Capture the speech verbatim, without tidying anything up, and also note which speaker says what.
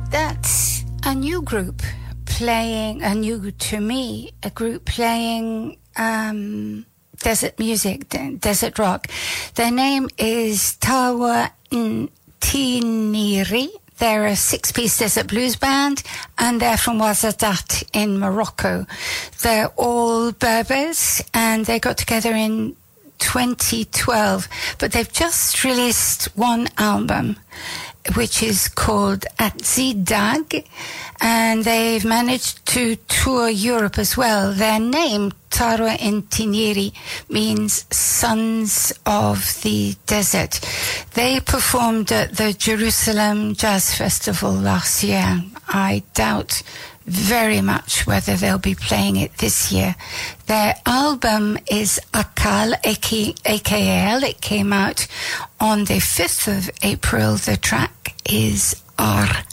Speaker 1: That's a new group playing, a new to me, a group playing um, desert music, desert rock. Their name is Tawa Ntiniri. They're a six-piece desert blues band, and they're from Ouarzazate in Morocco. They're all Berbers, and they got together in twenty twelve, but they've just released one album, which is called Atzidag, and they've managed to tour Europe as well. Their name, Tawa Ntiniri, means Sons of the Desert. They performed at the Jerusalem Jazz Festival last year. I doubt very much whether they'll be playing it this year. Their album is Akal, A K A L. It came out on the fifth of April. The track is Ar.